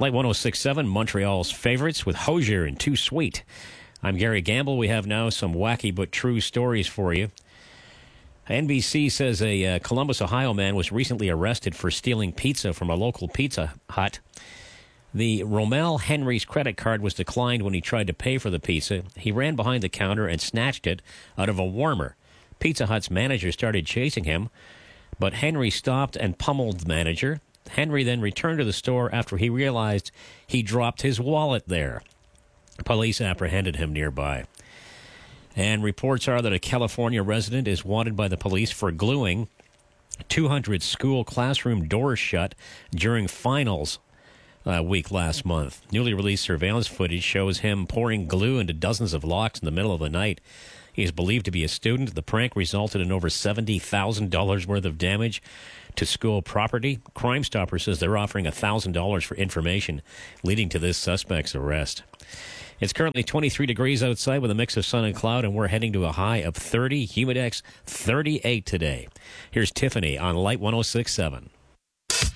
Light 106.7, Montreal's favorites with Hozier and Too Sweet. I'm Gary Gamble. We have now some wacky but true stories for you. NBC says a Columbus, Ohio man was recently arrested for stealing pizza from a local Pizza Hut. The Rommel Henry's credit card was declined when he tried to pay for the pizza. He ran behind the counter and snatched it out of a warmer. Pizza Hut's manager started chasing him, but Henry stopped and pummeled the manager. Henry then returned to the store after he realized he dropped his wallet there. Police apprehended him nearby. And reports are that a California resident is wanted by the police for gluing 200 school classroom doors shut during finals week last month. Newly released surveillance footage shows him pouring glue into dozens of locks in the middle of the night. He is believed to be a student. The prank resulted in over $70,000 worth of damage to school property. Crime Stoppers says they're offering $1,000 for information leading to this suspect's arrest. It's currently 23 degrees outside with a mix of sun and cloud, and we're heading to a high of 30, humidex 38 today. Here's Tiffany on Light 106.7.